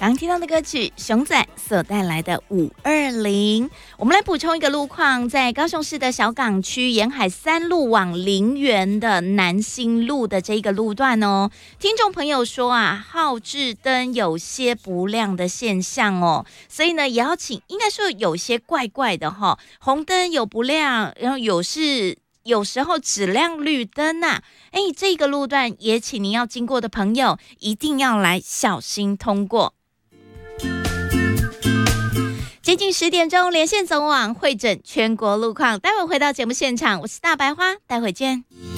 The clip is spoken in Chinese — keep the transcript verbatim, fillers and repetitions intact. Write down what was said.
刚听到的歌曲熊仔所带来的五二零。我们来补充一个路况，在高雄市的小港区沿海三路往林园的南新路的这一个路段哦，听众朋友说啊，号志灯有些不亮的现象哦，所以呢也要请，应该说有些怪怪的哈、哦，红灯有不亮，然后有是有时候只亮绿灯呐、啊，哎，这个路段也请您要经过的朋友一定要来小心通过。接近十点钟，连线总网会诊全国路况。待会回到节目现场，我是大白花，待会见。